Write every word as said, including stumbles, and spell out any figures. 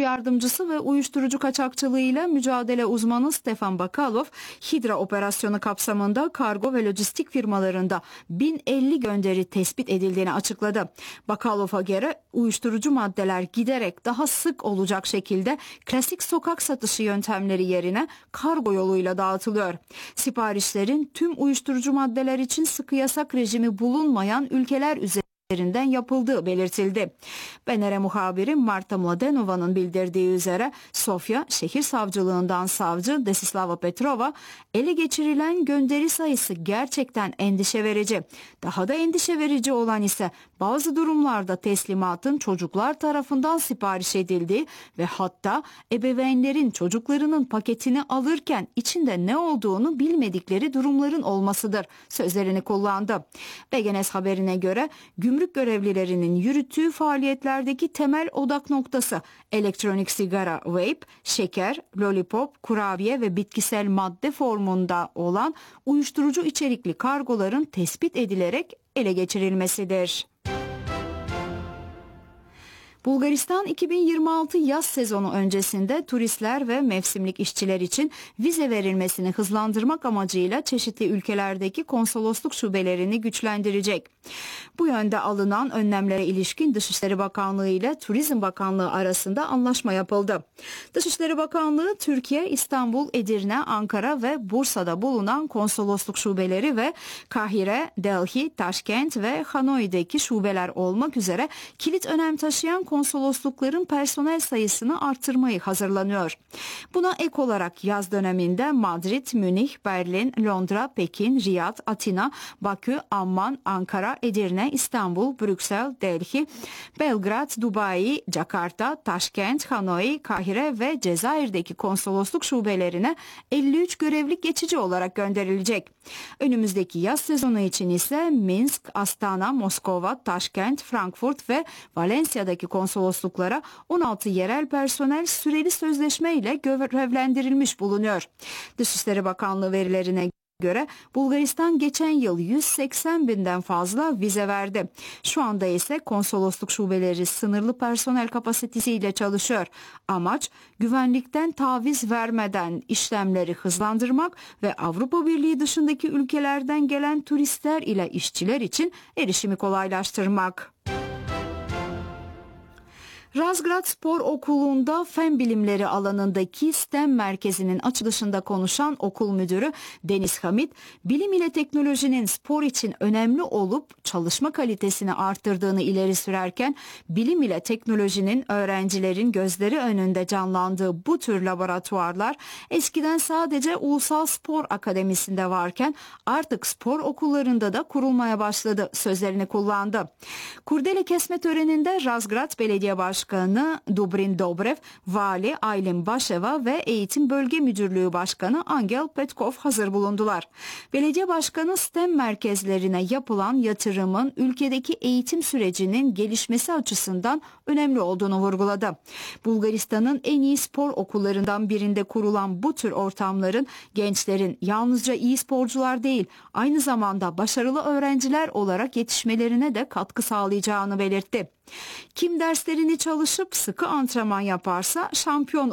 yardımcısı ve uyuşturucu kaçakçılığıyla mücadele uzmanı Stefan Bakalov, Hidra operasyonu kapsamında kargo ve lojistik firmalarında bin elli gönderi tespit edildiğini açıkladı. Bakalov'a göre uyuşturucu maddeler giderek daha sık olacak şekilde klasik sokak satışı yöntemleri yerine kargo yoluyla dağıtılıyor. Siparişlerin tüm uyuşturucu maddeler için sıkı yasak rejimi bulunmayan ülkeler üzerinde üzerinden yapıldığı belirtildi. B N R muhabiri Marta Mladenova'nın bildirdiği üzere Sofya şehir savcılığından savcı Desislava Petrova, ele geçirilen gönderi sayısı gerçekten endişe verici. Daha da endişe verici olan ise bazı durumlarda teslimatın çocuklar tarafından sipariş edildiği ve hatta ebeveynlerin çocuklarının paketini alırken içinde ne olduğunu bilmedikleri durumların olmasıdır sözlerini kullandı. B G N S haberine göre gümrük görevlilerinin yürüttüğü faaliyetlerdeki temel odak noktası elektronik sigara, vape, şeker, lollipop, kurabiye ve bitkisel madde formunda olan uyuşturucu içerikli kargoların tespit edilerek ele geçirilmesidir. Bulgaristan iki bin yirmi altı yaz sezonu öncesinde turistler ve mevsimlik işçiler için vize verilmesini hızlandırmak amacıyla çeşitli ülkelerdeki konsolosluk şubelerini güçlendirecek. Bu yönde alınan önlemlere ilişkin Dışişleri Bakanlığı ile Turizm Bakanlığı arasında anlaşma yapıldı. Dışişleri Bakanlığı, Türkiye, İstanbul, Edirne, Ankara ve Bursa'da bulunan konsolosluk şubeleri ve Kahire, Delhi, Taşkent ve Hanoi'deki şubeler olmak üzere kilit önem taşıyan konsoloslukların personel sayısını artırmayı hazırlanıyor. Buna ek olarak yaz döneminde Madrid, Münih, Berlin, Londra, Pekin, Riyad, Atina, Bakü, Amman, Ankara, Edirne, İstanbul, Brüksel, Delhi, Belgrad, Dubai, Jakarta, Taşkent, Hanoi, Kahire ve Cezayir'deki konsolosluk şubelerine elli üç görevlik geçici olarak gönderilecek. Önümüzdeki yaz sezonu için ise Minsk, Astana, Moskova, Taşkent, Frankfurt ve Valencia'daki konsolosluklara on altı yerel personel süreli sözleşme ile görevlendirilmiş bulunuyor. Dışişleri Bakanlığı verilerine göre Bulgaristan geçen yıl yüz seksen binden fazla vize verdi. Şu anda ise konsolosluk şubeleri sınırlı personel kapasitesiyle çalışıyor. Amaç güvenlikten taviz vermeden işlemleri hızlandırmak ve Avrupa Birliği dışındaki ülkelerden gelen turistler ile işçiler için erişimi kolaylaştırmak. Razgrad Spor Okulu'nda fen bilimleri alanındaki STEM merkezinin açılışında konuşan okul müdürü Deniz Hamit, bilim ile teknolojinin spor için önemli olup çalışma kalitesini arttırdığını ileri sürerken, bilim ile teknolojinin öğrencilerin gözleri önünde canlandığı bu tür laboratuvarlar eskiden sadece Ulusal Spor Akademisi'nde varken artık spor okullarında da kurulmaya başladı sözlerini kullandı. Kurdele kesme töreninde Razgrad Belediye Başkanı Başkanı Dubrin Dobrev, Vali Aylin Başeva ve Eğitim Bölge Müdürlüğü Başkanı Angel Petkov hazır bulundular. Belediye Başkanı STEM merkezlerine yapılan yatırımın ülkedeki eğitim sürecinin gelişmesi açısından önemli olduğunu vurguladı. Bulgaristan'ın en iyi spor okullarından birinde kurulan bu tür ortamların gençlerin yalnızca iyi sporcular değil, aynı zamanda başarılı öğrenciler olarak yetişmelerine de katkı sağlayacağını belirtti. Kim derslerini çalışıp sıkı antrenman yaparsa şampiyon